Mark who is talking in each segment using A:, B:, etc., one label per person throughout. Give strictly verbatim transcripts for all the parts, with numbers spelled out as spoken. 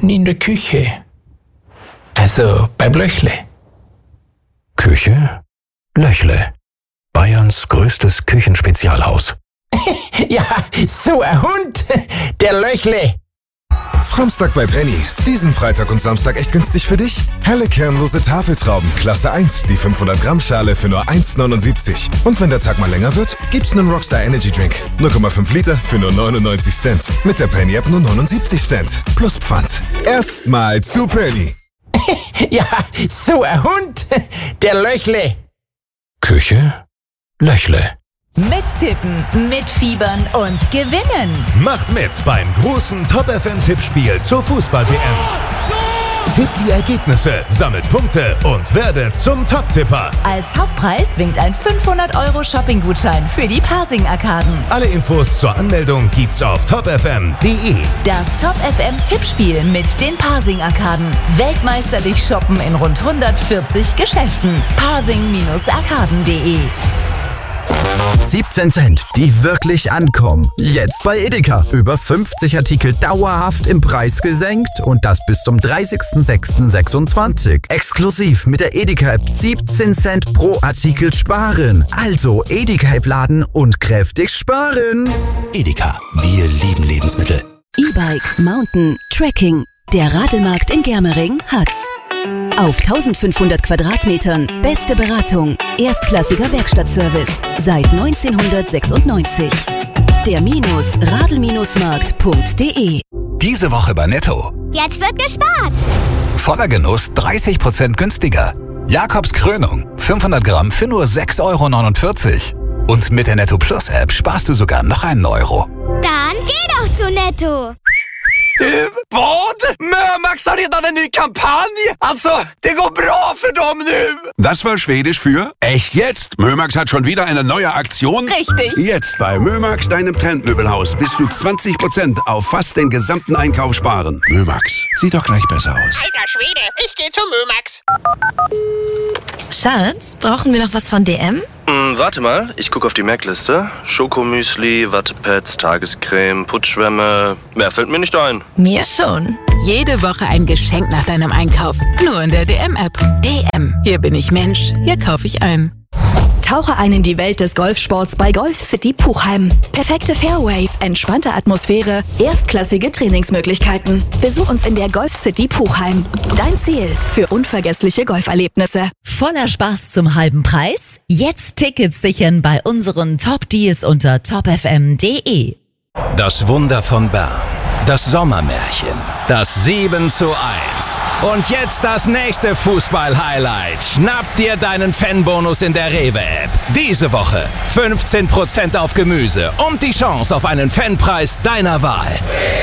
A: unten in der Küche. Also beim Löchle.
B: Küche? Löchle. Bayerns größtes Küchenspezialhaus.
A: Ja, so ein Hund, der Löchle.
C: Framstag bei Penny. Diesen Freitag und Samstag echt günstig für dich? Helle kernlose Tafeltrauben, Klasse eins, die fünfhundert Gramm Schale für nur eins neunundsiebzig. Und wenn der Tag mal länger wird, gibt's einen Rockstar Energy Drink. null Komma fünf Liter für nur neunundneunzig Cent. Mit der Penny App nur neunundsiebzig Cent. Plus Pfand. Erstmal zu Penny.
A: Ja, so ein Hund, der Löchle.
B: Küche? Löchle.
D: Mittippen, mitfiebern und gewinnen.
E: Macht mit beim großen Top F M-Tippspiel zur Fußball-W M. Tippt die Ergebnisse, sammelt Punkte und werdet zum Top-Tipper.
D: Als Hauptpreis winkt ein fünfhundert Euro Shopping-Gutschein für die Pasing-Arkaden.
E: Alle Infos zur Anmeldung gibt's auf top f m punkt d e.
D: Das Top F M-Tippspiel mit den Pasing-Arkaden. Weltmeisterlich shoppen in rund hundertvierzig Geschäften. pasing arkaden punkt d e.
F: siebzehn Cent, die wirklich ankommen. Jetzt bei Edeka. Über fünfzig Artikel dauerhaft im Preis gesenkt und das bis zum dreißigsten sechsten sechsundzwanzig. Exklusiv mit der Edeka-App siebzehn Cent pro Artikel sparen. Also Edeka-App laden und kräftig sparen.
B: Edeka, wir lieben Lebensmittel.
G: E-Bike, Mountain, Trekking. Der Radelmarkt in Germering hat's. Auf eintausendfünfhundert Quadratmetern, beste Beratung, erstklassiger Werkstattservice, seit neunzehnhundertsechsundneunzig. Der Minus radl-markt punkt d e.
H: Diese Woche bei Netto.
I: Jetzt wird gespart.
H: Voller Genuss dreißig Prozent günstiger. Jakobs Krönung, fünfhundert Gramm für nur sechs Euro neunundvierzig. Und mit der Netto Plus App sparst du sogar noch einen Euro.
I: Dann geh doch zu Netto.
J: Du, vad? Mömax har redan en ny kampanj! Alltså, det går bra för dem nu!
K: Das war Schwedisch für echt jetzt. Mömax hat schon wieder eine neue Aktion.
D: Richtig.
K: Jetzt bei Mömax, deinem Trendmöbelhaus, bis zu zwanzig Prozent auf fast den gesamten Einkauf sparen. Mömax, sieht doch gleich besser aus.
L: Alter Schwede, ich geh zu Mömax.
M: Schatz, brauchen wir noch was von D M?
N: Hm, warte mal, ich gucke auf die Merkliste. Schokomüsli, Wattepads, Tagescreme, Putzschwämme. Mehr fällt mir nicht ein.
M: Mir schon.
O: Jede Woche ein Geschenk nach deinem Einkauf. Nur in der D M-App. D M. Hier bin ich Mensch. Hier kaufe ich ein.
G: Tauche ein in die Welt des Golfsports bei Golf City Puchheim. Perfekte Fairways, entspannte Atmosphäre, erstklassige Trainingsmöglichkeiten. Besuch uns in der Golf City Puchheim. Dein Ziel für unvergessliche Golferlebnisse.
D: Voller Spaß zum halben Preis? Jetzt Tickets sichern bei unseren Top-Deals unter top f m punkt d e.
E: Das Wunder von Bern. Das Sommermärchen. Das sieben zu eins. Und jetzt das nächste Fußball-Highlight. Schnapp dir deinen Fanbonus in der Rewe-App. Diese Woche fünfzehn Prozent auf Gemüse und die Chance auf einen Fanpreis deiner Wahl.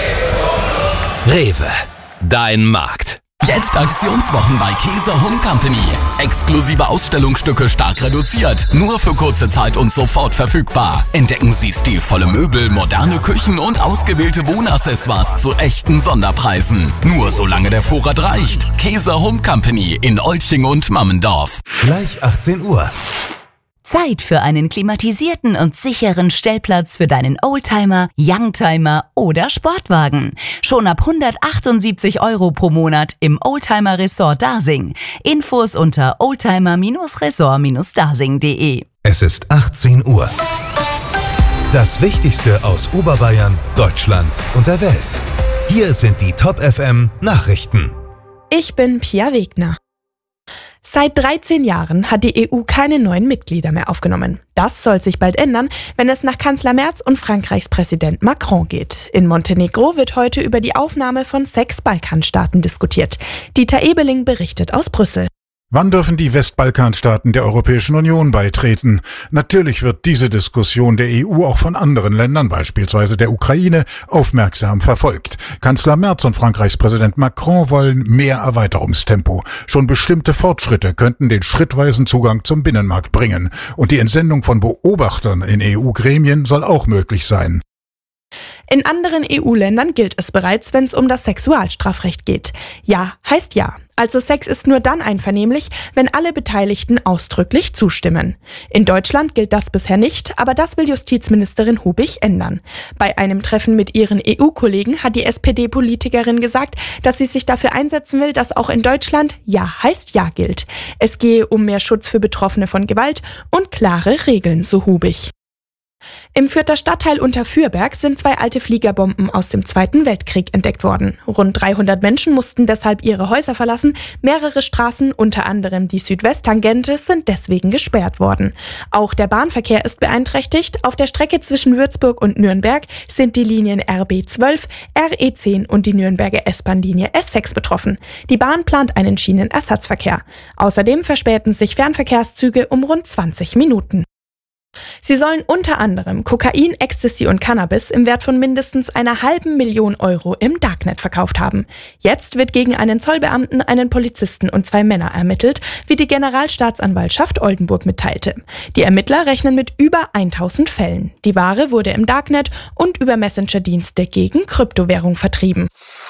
E: Rewe. Dein Markt.
P: Jetzt Aktionswochen bei Käse Home Company. Exklusive Ausstellungsstücke stark reduziert. Nur für kurze Zeit und sofort verfügbar. Entdecken Sie stilvolle Möbel, moderne Küchen und ausgewählte Wohnaccessoires zu echten Sonderpreisen. Nur solange der Vorrat reicht. Käse Home Company in Olching und Mammendorf.
E: Gleich achtzehn Uhr.
D: Zeit für einen klimatisierten und sicheren Stellplatz für deinen Oldtimer, Youngtimer oder Sportwagen. Schon ab hundertachtundsiebzig Euro pro Monat im Oldtimer Resort Dasing. Infos unter oldtimer resort dasing punkt d e.
E: Es ist achtzehn Uhr. Das Wichtigste aus Oberbayern, Deutschland und der Welt. Hier sind die Top F M Nachrichten.
Q: Ich bin Pia Wegner. Seit dreizehn Jahren hat die E U keine neuen Mitglieder mehr aufgenommen. Das soll sich bald ändern, wenn es nach Kanzler Merz und Frankreichs Präsident Macron geht. In Montenegro wird heute über die Aufnahme von sechs Balkanstaaten diskutiert. Dieter Ebeling berichtet aus Brüssel.
R: Wann dürfen die Westbalkanstaaten der Europäischen Union beitreten? Natürlich wird diese Diskussion der E U auch von anderen Ländern, beispielsweise der Ukraine, aufmerksam verfolgt. Kanzler Merz und Frankreichs Präsident Macron wollen mehr Erweiterungstempo. Schon bestimmte Fortschritte könnten den schrittweisen Zugang zum Binnenmarkt bringen. Und die Entsendung von Beobachtern in E U-Gremien soll auch möglich sein.
Q: In anderen E U-Ländern gilt es bereits, wenn es um das Sexualstrafrecht geht. Ja heißt ja. Also Sex ist nur dann einvernehmlich, wenn alle Beteiligten ausdrücklich zustimmen. In Deutschland gilt das bisher nicht, aber das will Justizministerin Hubich ändern. Bei einem Treffen mit ihren E U-Kollegen hat die S P D-Politikerin gesagt, dass sie sich dafür einsetzen will, dass auch in Deutschland Ja heißt Ja gilt. Es gehe um mehr Schutz für Betroffene von Gewalt und klare Regeln, so Hubich. Im Fürther Stadtteil Unterfürberg sind zwei alte Fliegerbomben aus dem Zweiten Weltkrieg entdeckt worden. Rund dreihundert Menschen mussten deshalb ihre Häuser verlassen. Mehrere Straßen, unter anderem die Südwesttangente, sind deswegen gesperrt worden. Auch der Bahnverkehr ist beeinträchtigt. Auf der Strecke zwischen Würzburg und Nürnberg sind die Linien R B zwölf, R E zehn und die Nürnberger S-Bahn-Linie S sechs betroffen. Die Bahn plant einen Schienenersatzverkehr. Außerdem verspäten sich Fernverkehrszüge um rund zwanzig Minuten. Sie sollen unter anderem Kokain, Ecstasy und Cannabis im Wert von mindestens einer halben Million Euro im Darknet verkauft haben. Jetzt wird gegen einen Zollbeamten, einen Polizisten und zwei Männer ermittelt, wie die Generalstaatsanwaltschaft Oldenburg mitteilte. Die Ermittler rechnen mit über tausend Fällen. Die Ware wurde im Darknet und über Messenger-Dienste gegen Kryptowährung vertrieben.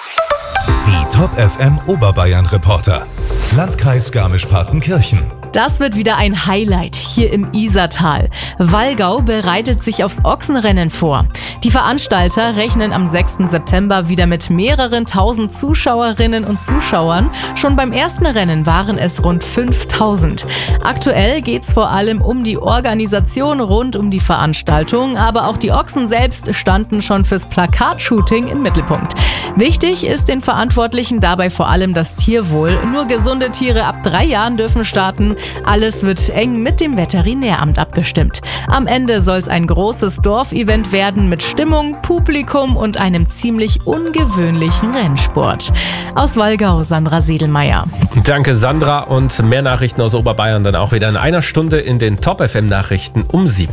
S: Die Top F M Oberbayern Reporter. Landkreis Garmisch-Partenkirchen.
T: Das wird wieder ein Highlight hier im Isartal. Wallgau bereitet sich aufs Ochsenrennen vor. Die Veranstalter rechnen am sechsten September wieder mit mehreren tausend Zuschauerinnen und Zuschauern. Schon beim ersten Rennen waren es rund fünftausend. Aktuell geht's vor allem um die Organisation rund um die Veranstaltung, aber auch die Ochsen selbst standen schon fürs Plakatshooting im Mittelpunkt. Wichtig ist den Verantwortlichen dabei vor allem das Tierwohl. Nur gesunde Tiere ab drei Jahren dürfen starten. Alles wird eng mit dem Veterinäramt abgestimmt. Am Ende soll es ein großes Dorfevent werden mit Stimmung, Publikum und einem ziemlich ungewöhnlichen Rennsport. Aus Wallgau, Sandra Siedelmeier.
U: Danke, Sandra. Und mehr Nachrichten aus Oberbayern dann auch wieder in einer Stunde in den Top F M Nachrichten um sieben.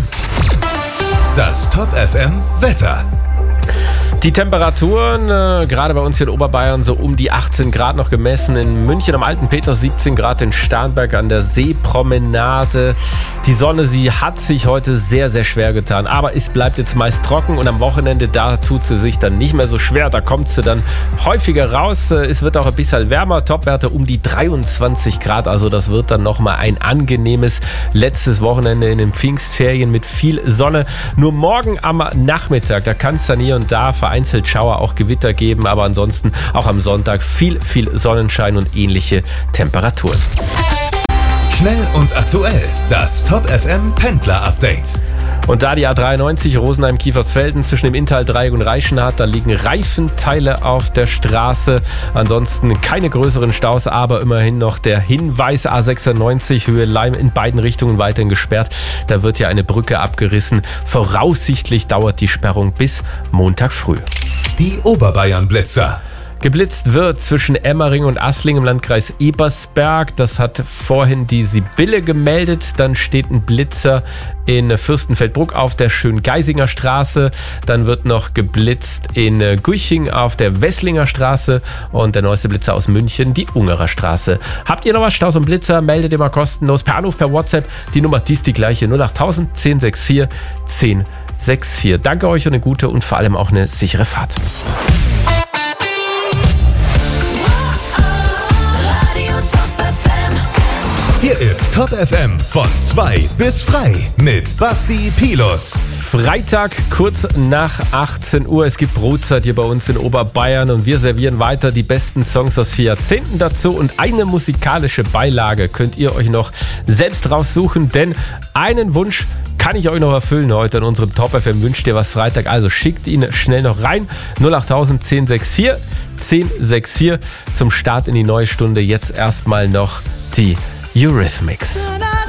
S: Das Top F M Wetter.
U: Die Temperaturen, äh, gerade bei uns hier in Oberbayern, so um die achtzehn Grad noch gemessen. In München am Alten Peter siebzehn Grad, in Starnberg an der Seepromenade. Die Sonne, sie hat sich heute sehr, sehr schwer getan. Aber es bleibt jetzt meist trocken und am Wochenende, da tut sie sich dann nicht mehr so schwer. Da kommt sie dann häufiger raus. Es wird auch ein bisschen wärmer. Topwerte um die dreiundzwanzig Grad. Also das wird dann nochmal ein angenehmes letztes Wochenende in den Pfingstferien mit viel Sonne. Nur morgen am Nachmittag, da kann es dann hier und da vereinzelt Schauer, auch Gewitter geben, aber ansonsten auch am Sonntag viel, viel Sonnenschein und ähnliche Temperaturen.
S: Schnell und aktuell, das Top F M Pendler Update.
U: Und da die A dreiundneunzig Rosenheim-Kiefersfelden zwischen dem Inntal-Dreieck und Reichenhard, da liegen Reifenteile auf der Straße. Ansonsten keine größeren Staus, aber immerhin noch der Hinweis: A sechsundneunzig Höhe Leim in beiden Richtungen weiterhin gesperrt. Da wird ja eine Brücke abgerissen. Voraussichtlich dauert die Sperrung bis Montag früh.
S: Die Oberbayern-Blitzer.
U: Geblitzt wird zwischen Emmering und Assling im Landkreis Ebersberg. Das hat vorhin die Sibylle gemeldet. Dann steht ein Blitzer in Fürstenfeldbruck auf der Schöngeisinger Straße. Dann wird noch geblitzt in Guiching auf der Wesslinger Straße. Und der neueste Blitzer aus München, die Ungerer Straße. Habt ihr noch was, Staus und Blitzer? Meldet ihr mal kostenlos per Anruf, per WhatsApp. Die Nummer, die ist die gleiche: null achttausend, zehn sechs vier, zehn sechs vier. Danke euch und eine gute und vor allem auch eine sichere Fahrt.
S: Hier ist Top F M von zwei bis frei mit Basti Pilus.
U: Freitag, kurz nach achtzehn Uhr. Es gibt Brotzeit hier bei uns in Oberbayern und wir servieren weiter die besten Songs aus vier Jahrzehnten dazu. Und eine musikalische Beilage könnt ihr euch noch selbst raussuchen, denn einen Wunsch kann ich euch noch erfüllen heute in unserem Top F M Wünscht dir was Freitag. Also schickt ihn schnell noch rein. null achttausend, zehn sechs vier, zehn sechs vier zum Start in die neue Stunde. Jetzt erstmal noch die Eurythmics.